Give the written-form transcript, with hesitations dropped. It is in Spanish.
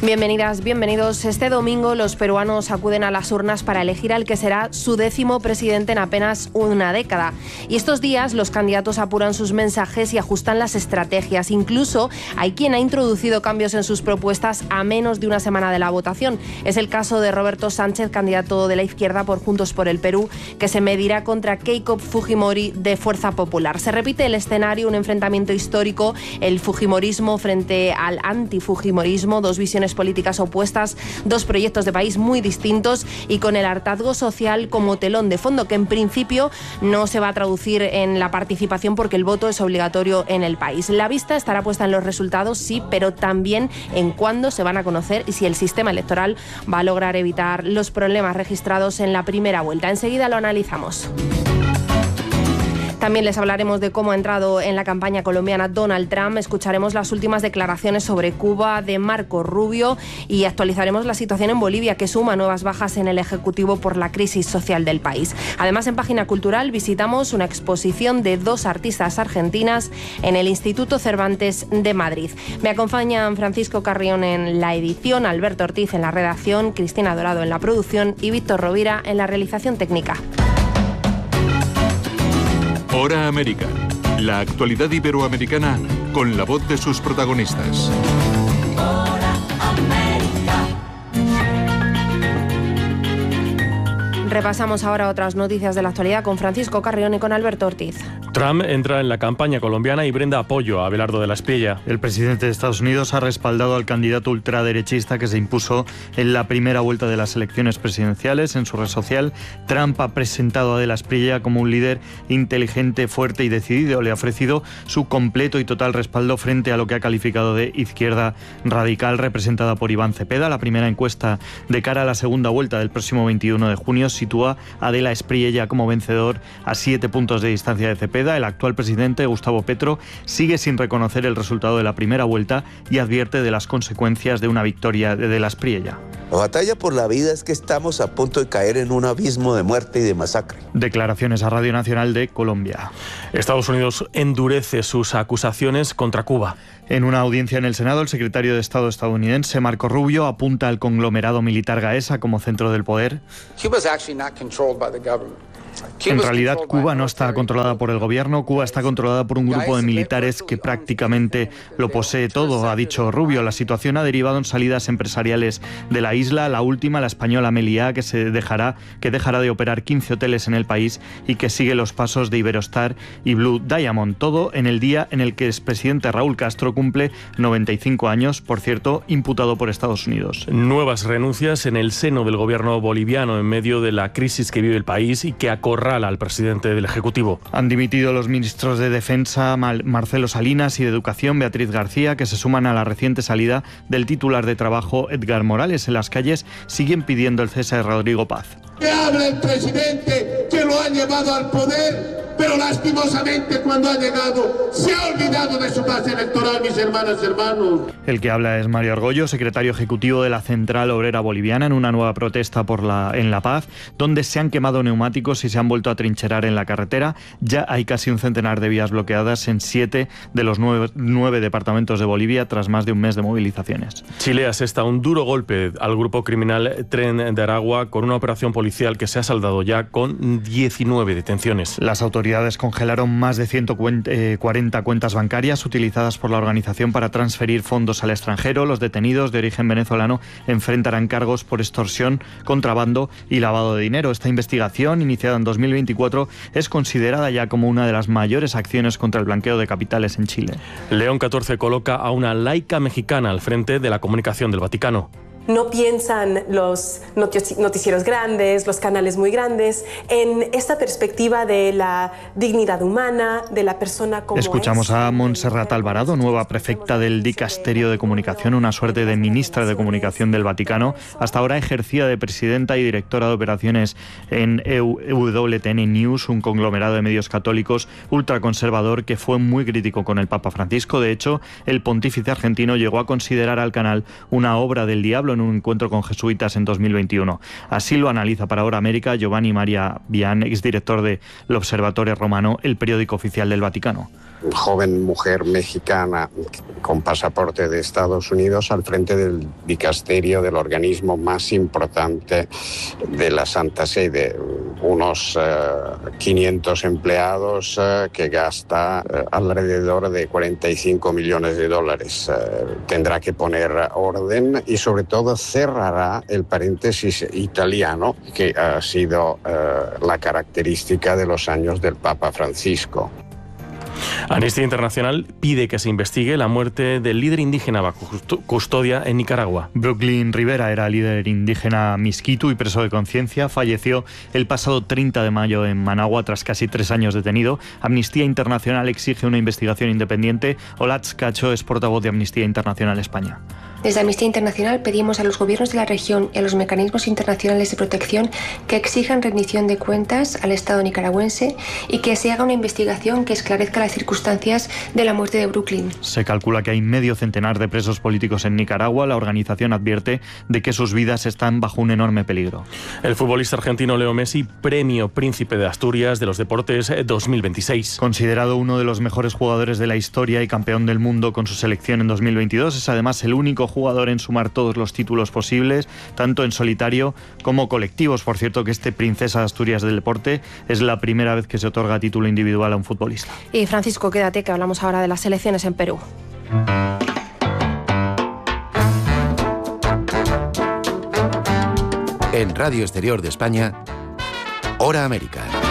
Bienvenidas, bienvenidos. Este domingo los peruanos acuden a las urnas para elegir al que será su 10º presidente en apenas una década. Y estos días los candidatos apuran sus mensajes y ajustan las estrategias. Incluso hay quien ha introducido cambios en sus propuestas a menos de una semana de la votación. Es el caso de Roberto Sánchez, candidato de la izquierda por Juntos por el Perú, que se medirá contra Keiko Fujimori de Fuerza Popular. Se repite el escenario, un enfrentamiento histórico, el fujimorismo frente al antifujimorismo, dos visiones políticas opuestas, dos proyectos de país muy distintos y con el hartazgo social como telón de fondo, que en principio no se va a traducir en la participación porque el voto es obligatorio en el país. La vista estará puesta en los resultados, sí, pero también en cuándo se van a conocer y si el sistema electoral va a lograr evitar los problemas registrados en la primera vuelta. Enseguida lo analizamos. También les hablaremos de cómo ha entrado en la campaña colombiana Donald Trump. Escucharemos las últimas declaraciones sobre Cuba de Marco Rubio y actualizaremos la situación en Bolivia, que suma nuevas bajas en el Ejecutivo por la crisis social del país. Además, en Página Cultural visitamos una exposición de dos artistas argentinas en el Instituto Cervantes de Madrid. Me acompañan Francisco Carrión en la edición, Alberto Ortiz en la redacción, Cristina Dorado en la producción y Víctor Rovira en la realización técnica. Hora América. La actualidad iberoamericana con la voz de sus protagonistas. Hora América. Repasamos ahora otras noticias de la actualidad con Francisco Carrión y con Alberto Ortiz. Trump entra en la campaña colombiana y brinda apoyo a Abelardo de la Espriella. El presidente de Estados Unidos ha respaldado al candidato ultraderechista que se impuso en la primera vuelta de las elecciones presidenciales. En su red social, Trump ha presentado a de la Espriella como un líder inteligente, fuerte y decidido. Le ha ofrecido su completo y total respaldo frente a lo que ha calificado de izquierda radical representada por Iván Cepeda. La primera encuesta de cara a la segunda vuelta del próximo 21 de junio sitúa a de la Espriella como vencedor a 7 puntos de distancia de Cepeda. El actual presidente, Gustavo Petro, sigue sin reconocer el resultado de la primera vuelta y advierte de las consecuencias de una victoria de la Espriella. La batalla por la vida es que estamos a punto de caer en un abismo de muerte y de masacre. Declaraciones a Radio Nacional de Colombia. Estados Unidos endurece sus acusaciones contra Cuba. En una audiencia en el Senado, el secretario de Estado estadounidense, Marco Rubio, apunta al conglomerado militar Gaesa como centro del poder. En realidad, Cuba no está controlada por el gobierno. Cuba está controlada por un grupo de militares que prácticamente lo posee todo, ha dicho Rubio. La situación ha derivado en salidas empresariales de la isla. La última, la española Meliá, que dejará de operar 15 hoteles en el país y que sigue los pasos de Iberostar y Blue Diamond. Todo en el día en el que el expresidente Raúl Castro cumple 95 años, por cierto, imputado por Estados Unidos. Nuevas renuncias en el seno del gobierno boliviano en medio de la crisis que vive el país y que acorrala al presidente del Ejecutivo. Han dimitido los ministros de Defensa Marcelo Salinas y de Educación Beatriz García, que se suman a la reciente salida del titular de Trabajo Edgar Morales. En las calles siguen pidiendo el cese de Rodrigo Paz. Que habla el presidente que lo ha llevado al poder, pero lastimosamente cuando ha llegado se ha olvidado de su base electoral, mis hermanas y hermanos. El que habla es Mario Argollo, secretario ejecutivo de la Central Obrera Boliviana, en una nueva protesta en La Paz, donde se han quemado neumáticos y se han vuelto a trincherar en la carretera. Ya hay casi un centenar de vías bloqueadas en 7 de los 9 departamentos de Bolivia tras más de un mes de movilizaciones. Chile asesta un duro golpe al grupo criminal Tren de Aragua con una operación policial que se ha saldado ya con 19 detenciones. Las autoridades congelaron más de 140 cuentas bancarias utilizadas por la organización para transferir fondos al extranjero. Los detenidos de origen venezolano enfrentarán cargos por extorsión, contrabando y lavado de dinero. Esta investigación, iniciada en 2024, es considerada ya como una de las mayores acciones contra el blanqueo de capitales en Chile. León XIV coloca a una laica mexicana al frente de la comunicación del Vaticano. No piensan los noticieros grandes, los canales muy grandes, en esta perspectiva de la dignidad humana, de la persona como Escuchamos a Montserrat Alvarado, nueva prefecta del Dicasterio de Comunicación, una suerte de ministra de Comunicación del Vaticano. Hasta ahora ejercía de presidenta y directora de operaciones en EWTN News, un conglomerado de medios católicos ultraconservador que fue muy crítico con el Papa Francisco. De hecho, el pontífice argentino llegó a considerar al canal una obra del diablo. en un encuentro con jesuitas en 2021. Así lo analiza para Hora América Giovanni Maria Vian, exdirector del Observatorio Romano, el periódico oficial del Vaticano. Joven mujer mexicana con pasaporte de Estados Unidos al frente del dicasterio del organismo más importante de la Santa Sede, unos 500 empleados que gasta alrededor de 45 millones de dólares. Tendrá que poner orden y sobre todo cerrará el paréntesis italiano que ha sido la característica de los años del Papa Francisco. Amnistía Internacional pide que se investigue la muerte del líder indígena bajo custodia en Nicaragua. Brooklyn Rivera era líder indígena Miskitu y preso de conciencia. Falleció el pasado 30 de mayo en Managua tras casi 3 años detenido. Amnistía Internacional exige una investigación independiente. Olatz Cacho es portavoz de Amnistía Internacional España. Desde Amnistía Internacional pedimos a los gobiernos de la región y a los mecanismos internacionales de protección que exijan rendición de cuentas al Estado nicaragüense y que se haga una investigación que esclarezca las circunstancias de la muerte de Brooklyn. Se calcula que hay medio centenar de presos políticos en Nicaragua. La organización advierte de que sus vidas están bajo un enorme peligro. El futbolista argentino Leo Messi, premio Príncipe de Asturias de los Deportes 2026. Considerado uno de los mejores jugadores de la historia y campeón del mundo con su selección en 2022, es además el único jugador en sumar todos los títulos posibles, tanto en solitario como colectivos. Por cierto, que este Princesa de Asturias del deporte es la primera vez que se otorga título individual a un futbolista. Y Francisco, quédate que hablamos ahora de las elecciones en Perú. En Radio Exterior de España, Hora América.